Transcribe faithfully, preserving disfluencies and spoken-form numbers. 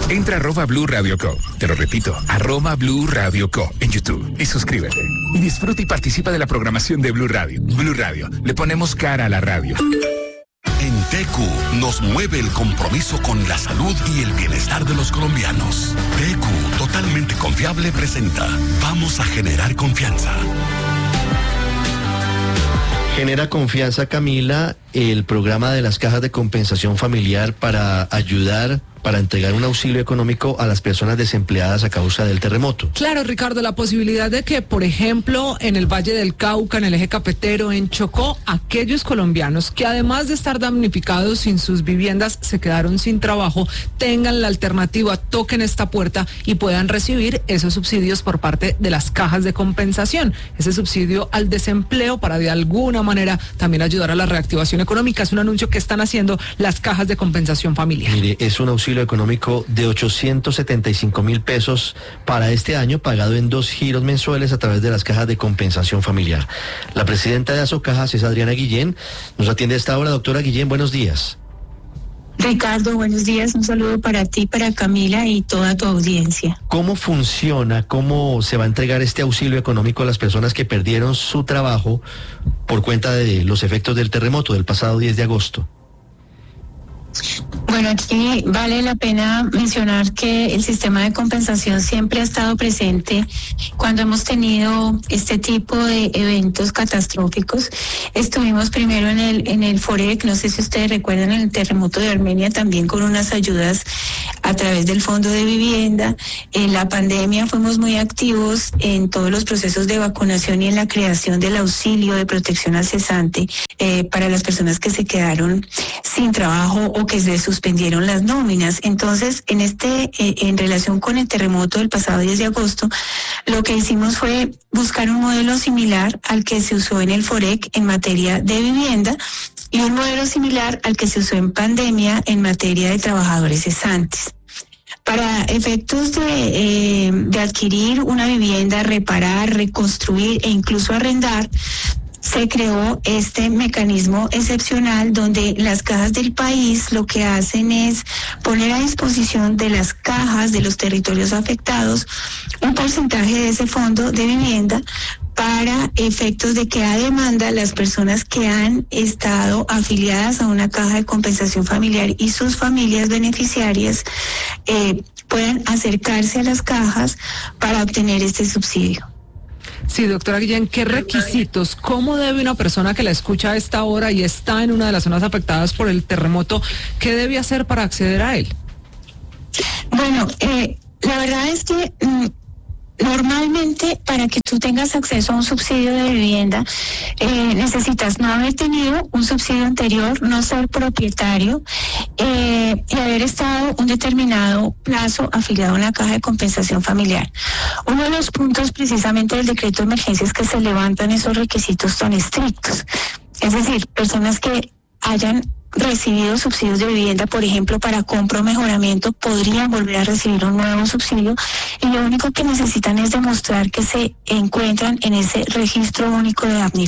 Entra a arroba Blue Radio Co. Te lo repito, arroba Blue Radio Co. en YouTube y suscríbete. Y disfruta y participa de la programación de Blue Radio. Blue Radio, le ponemos cara a la radio. En T Q nos mueve el compromiso con la salud y el bienestar de los colombianos. T Q, totalmente confiable, presenta Vamos a generar confianza. Genera confianza, Camila, el programa de las cajas de compensación familiar para ayudar, para entregar un auxilio económico a las personas desempleadas a causa del terremoto. Claro, Ricardo, la posibilidad de que, por ejemplo, en el Valle del Cauca, en el eje cafetero, en Chocó, aquellos colombianos que además de estar damnificados sin sus viviendas, se quedaron sin trabajo, tengan la alternativa, toquen esta puerta y puedan recibir esos subsidios por parte de las cajas de compensación. Ese subsidio al desempleo para de alguna manera también ayudar a la reactivación económica. Es un anuncio que están haciendo las cajas de compensación familiar. Mire, es un auxilio económico de ochocientos setenta y cinco mil pesos para este año, pagado en dos giros mensuales a través de las cajas de compensación familiar. La presidenta de Asocajas es Adriana Guillén. Nos atiende a esta hora. Doctora Guillén, buenos días. Ricardo, buenos días. Un saludo para ti, para Camila y toda tu audiencia. ¿Cómo funciona, cómo se va a entregar este auxilio económico a las personas que perdieron su trabajo por cuenta de los efectos del terremoto del pasado diez de agosto? Bueno, aquí vale la pena mencionar que el sistema de compensación siempre ha estado presente cuando hemos tenido este tipo de eventos catastróficos. Estuvimos primero en el en el FOREC, no sé si ustedes recuerdan, en el terremoto de Armenia, también con unas ayudas a través del Fondo de Vivienda. En la pandemia fuimos muy activos en todos los procesos de vacunación y en la creación del auxilio de protección al cesante eh, para las personas que se quedaron sin trabajo o que se suspendieron las nóminas. Entonces, en este, eh, en relación con el terremoto del pasado diez de agosto, lo que hicimos fue buscar un modelo similar al que se usó en el FOREC en materia de vivienda y un modelo similar al que se usó en pandemia en materia de trabajadores cesantes. Para efectos de, eh, de adquirir una vivienda, reparar, reconstruir e incluso arrendar, se creó este mecanismo excepcional donde las cajas del país lo que hacen es poner a disposición de las cajas de los territorios afectados un porcentaje de ese fondo de vivienda para efectos de que a demanda las personas que han estado afiliadas a una caja de compensación familiar y sus familias beneficiarias eh, puedan acercarse a las cajas para obtener este subsidio. Sí, doctora Guillén, ¿qué requisitos, cómo debe una persona que la escucha a esta hora y está en una de las zonas afectadas por el terremoto, qué debe hacer para acceder a él? Bueno, eh, la verdad es que mm, normalmente para que tú tengas acceso a un subsidio de vivienda eh, necesitas no haber tenido un subsidio anterior, no ser propietario eh, y haber estado un determinado plazo afiliado a una caja de compensación familiar. Uno de los puntos precisamente del decreto de emergencia es que se levantan esos requisitos tan estrictos. Es decir, personas que hayan recibido subsidios de vivienda, por ejemplo, para compra o mejoramiento, podrían volver a recibir un nuevo subsidio y lo único que necesitan es demostrar que se encuentran en ese registro único de damnificados.